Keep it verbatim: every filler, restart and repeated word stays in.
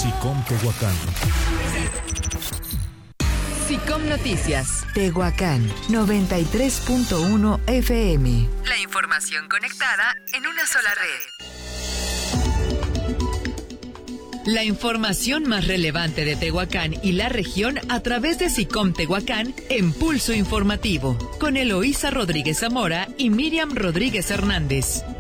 SICOM Tehuacán. SICOM Noticias. Tehuacán, noventa y tres punto uno F M. La información conectada en una sola red. La información más relevante de Tehuacán y la región a través de SICOM Tehuacán en Pulso Informativo, con Eloísa Rodríguez Zamora y Miriam Rodríguez Hernández.